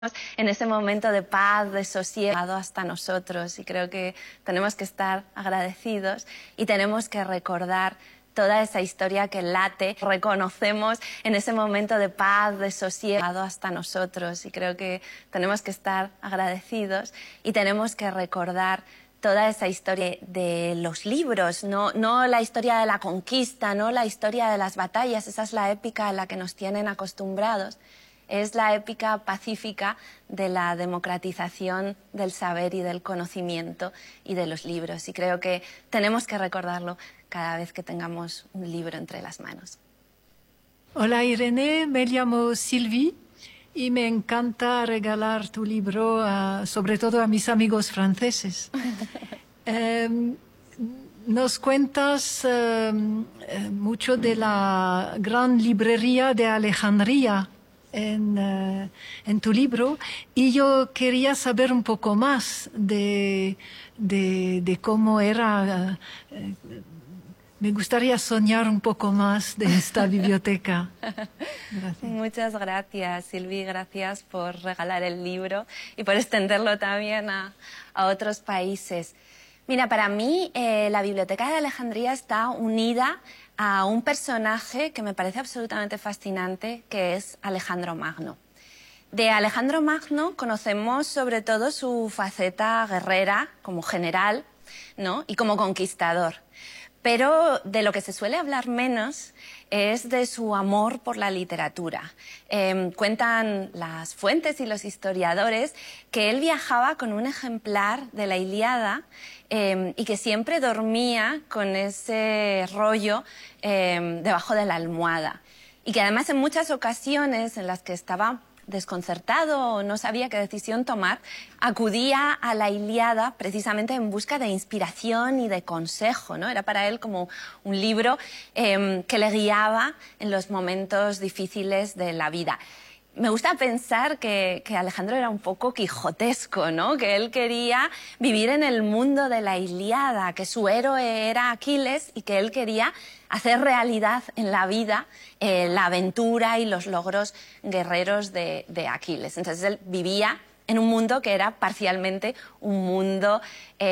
en ese momento de paz, de sosiego hasta nosotros, y creo que tenemos que estar agradecidos y tenemos que recordar toda esa historia que late. Reconocemos en ese momento de paz, de sosiego hasta nosotros, y creo que tenemos que estar agradecidos y tenemos que recordar toda esa historia de los libros, no la historia de la conquista, no la historia de las batallas. Esa es la épica a la que nos tienen acostumbrados. Es la épica pacífica de la democratización del saber y del conocimiento y de los libros. Y creo que tenemos que recordarlo cada vez que tengamos un libro entre las manos. Hola Irene, me llamo Sylvie y me encanta regalar tu libro, sobre todo a mis amigos franceses. Nos cuentas mucho de la gran librería de Alejandría en tu libro, y yo quería saber un poco más de cómo era. Me gustaría soñar un poco más de esta biblioteca. Gracias. Muchas gracias, Silvi. Gracias por regalar el libro y por extenderlo también a otros países. Mira, para mí la Biblioteca de Alejandría está unida a un personaje que me parece absolutamente fascinante, que es Alejandro Magno. De Alejandro Magno conocemos sobre todo su faceta guerrera como general, ¿no?, y como conquistador. Pero de lo que se suele hablar menos es de su amor por la literatura. Cuentan las fuentes y los historiadores que él viajaba con un ejemplar de la Ilíada y que siempre dormía con ese rollo debajo de la almohada. Y que además en muchas ocasiones en las que estaba desconcertado o no sabía qué decisión tomar, acudía a la Ilíada precisamente en busca de inspiración y de consejo, ¿no? Era para él como un libro que le guiaba en los momentos difíciles de la vida. Me gusta pensar que Alejandro era un poco quijotesco, ¿no? Que él quería vivir en el mundo de la Ilíada, que su héroe era Aquiles y que él quería hacer realidad en la vida la aventura y los logros guerreros de Aquiles. Entonces él vivía en un mundo que era parcialmente un mundo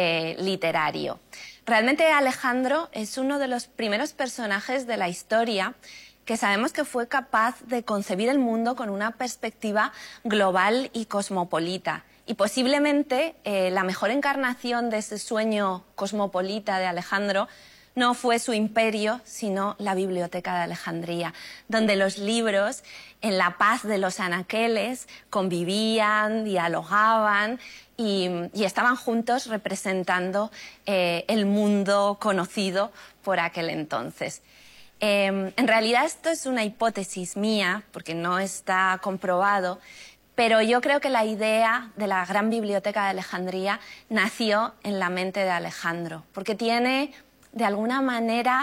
literario. Realmente Alejandro es uno de los primeros personajes de la historia que sabemos que fue capaz de concebir el mundo con una perspectiva global y cosmopolita. Y posiblemente la mejor encarnación de ese sueño cosmopolita de Alejandro no fue su imperio, sino la Biblioteca de Alejandría, donde los libros, en la paz de los anaqueles, convivían, dialogaban y estaban juntos representando el mundo conocido por aquel entonces. En realidad esto es una hipótesis mía, porque no está comprobado, pero yo creo que la idea de la gran biblioteca de Alejandría nació en la mente de Alejandro, porque tiene, de alguna manera,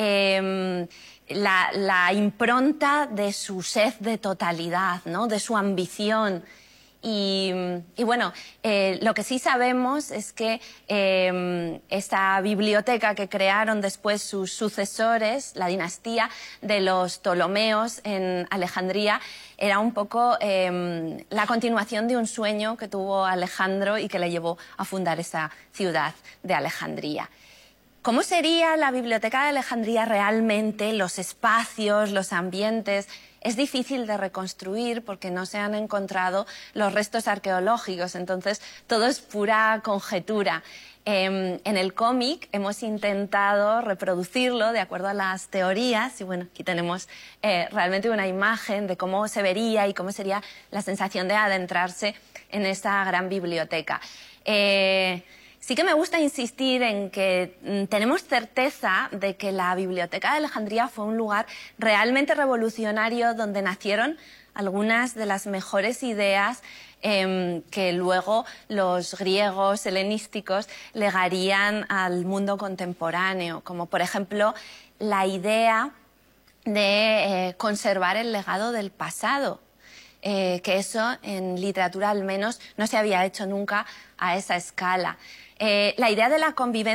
la impronta de su sed de totalidad, ¿no?, de su ambición. Y bueno, lo que sí sabemos es que esta biblioteca que crearon después sus sucesores, la dinastía de los Ptolomeos en Alejandría, era un poco la continuación de un sueño que tuvo Alejandro y que le llevó a fundar esa ciudad de Alejandría. ¿Cómo sería la Biblioteca de Alejandría realmente? Los espacios, los ambientes. Es difícil de reconstruir porque no se han encontrado los restos arqueológicos, entonces todo es pura conjetura. En el cómic hemos intentado reproducirlo de acuerdo a las teorías y bueno, aquí tenemos realmente una imagen de cómo se vería y cómo sería la sensación de adentrarse en esa gran biblioteca. Sí que me gusta insistir en que tenemos certeza de que la Biblioteca de Alejandría fue un lugar realmente revolucionario donde nacieron algunas de las mejores ideas que luego los griegos helenísticos legarían al mundo contemporáneo, como por ejemplo la idea de conservar el legado del pasado. Que eso en literatura al menos no se había hecho nunca a esa escala. La idea de la convivencia